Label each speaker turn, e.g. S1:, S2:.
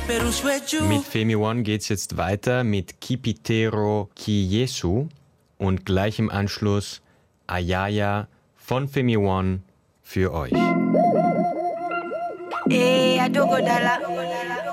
S1: Mit Femi One geht's jetzt weiter mit Kipitero Kiyesu und gleich im Anschluss Ayaya von Femi One für euch.